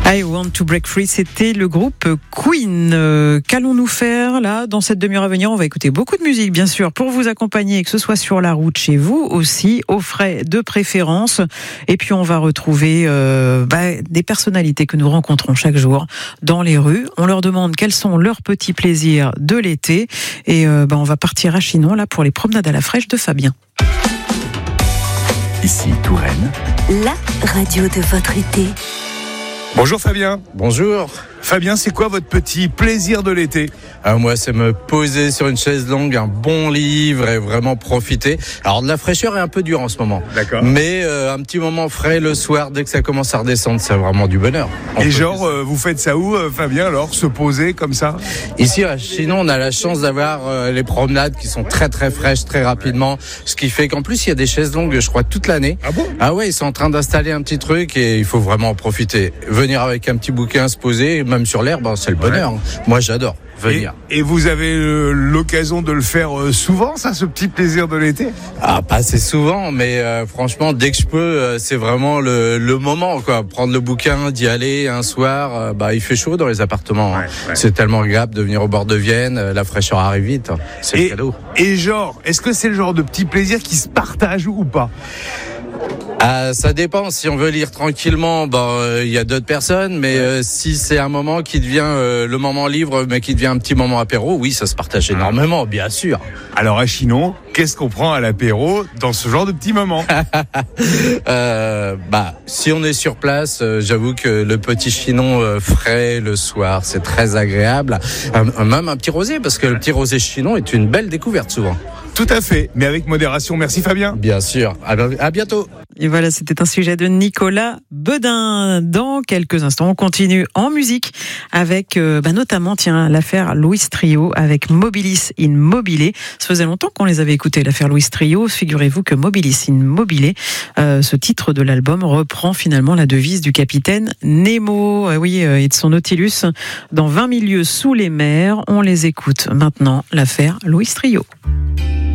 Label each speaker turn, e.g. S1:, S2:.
S1: I Want to Break Free, c'était le groupe Queen. Qu'allons-nous faire là dans cette demi-heure à venir? On va écouter beaucoup de musique, bien sûr, pour vous accompagner, que ce soit sur la route, chez vous aussi, aux frais de préférence. Et puis on va retrouver des personnalités que nous rencontrons chaque jour dans les rues. On leur demande quels sont leurs petits plaisirs de l'été. Et on va partir à Chinon là pour les promenades à la fraîche de Fabien.
S2: Ici Touraine,
S3: la radio de votre été.
S4: Bonjour Fabien.
S5: Bonjour.
S4: Fabien, c'est quoi votre petit plaisir de l'été ?
S5: Moi, c'est me poser sur une chaise longue, un bon livre et vraiment profiter. Alors, de la fraîcheur est un peu dure en ce moment.
S4: D'accord.
S5: Mais un petit moment frais le soir, dès que ça commence à redescendre, c'est vraiment du bonheur.
S4: Et genre, vous faites ça où, Fabien, alors, se poser comme ça ?
S5: Ici, à Chinon, on a la chance d'avoir les promenades qui sont très très fraîches, très rapidement. Ce qui fait qu'en plus, il y a des chaises longues, je crois, toute l'année.
S4: Ah bon ?
S5: Ah ouais, ils sont en train d'installer un petit truc et il faut vraiment en profiter. Venir avec un petit bouquin, se poser, même sur l'herbe, c'est le bonheur. Ouais. Moi, j'adore. Venir.
S4: Et vous avez l'occasion de le faire souvent, ça, ce petit plaisir de l'été ?
S5: Ah, pas assez souvent, mais franchement, dès que je peux, c'est vraiment le moment, quoi. Prendre le bouquin, d'y aller un soir. Il fait chaud dans les appartements. Ouais. C'est tellement agréable de venir au bord de Vienne. La fraîcheur arrive vite. C'est le cadeau.
S4: Et genre, est-ce que c'est le genre de petit plaisir qui se partage ou pas ?
S5: Ça dépend. Si on veut lire tranquillement, il y a d'autres personnes, mais si c'est un moment qui devient le moment livre, mais qui devient un petit moment apéro, oui, ça se partage énormément, bien sûr.
S4: Alors à Chinon, qu'est-ce qu'on prend à l'apéro dans ce genre de petits moments ?
S5: Si on est sur place, j'avoue que le petit Chinon frais le soir, c'est très agréable. Même un petit rosé, parce que le petit rosé Chinon est une belle découverte souvent.
S4: Tout à fait, mais avec modération. Merci Fabien.
S5: Bien sûr. À bientôt.
S1: Et voilà, c'était un sujet de Nicolas Bedin. Dans quelques instants, on continue en musique avec notamment l'affaire Louis Trio avec Mobilis in Mobile. Ça faisait longtemps qu'on les avait écoutés, l'affaire Louis Trio. Figurez-vous que Mobilis in Mobile, ce titre de l'album, reprend finalement la devise du capitaine Nemo, et de son Nautilus dans 20 000 lieues sous les mers. On les écoute maintenant, l'affaire Louis Trio.